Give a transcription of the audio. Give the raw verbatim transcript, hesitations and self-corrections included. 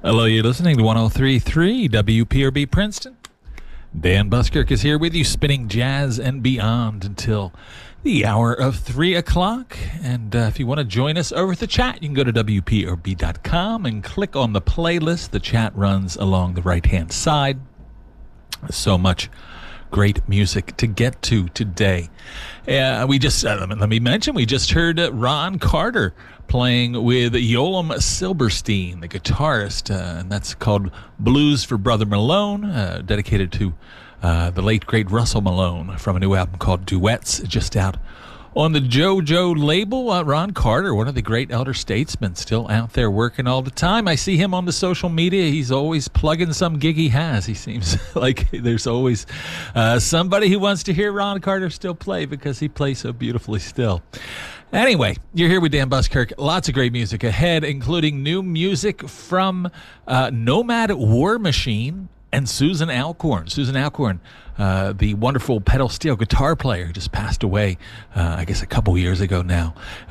Hello, you're listening to one oh three point three W P R B Princeton. Dan Buskirk is here with you, spinning jazz and beyond until the hour of three o'clock. And uh, if you want to join us over at the chat, you can go to W P R B dot com and click on the playlist. The chat runs along the right-hand side. So much great music to get to today. Uh, we just, uh, let me mention, we just heard uh, Ron Carter playing with Yolam Silberstein, the guitarist, uh, and that's called Blues for Brother Malone, uh, dedicated to uh, the late, great Russell Malone from a new album called Duets, just out on the JoJo label. uh, Ron Carter, one of the great elder statesmen, still out there working all the time. I see him on the social media. He's always plugging some gig he has. He seems like there's always uh, somebody who wants to hear Ron Carter still play because he plays so beautifully still. Anyway, you're here with Dan Buskirk. Lots of great music ahead, including new music from uh, Nomad War Machine and Susan Alcorn. Susan Alcorn, uh, the wonderful pedal steel guitar player who just passed away, uh, I guess, a couple years ago now.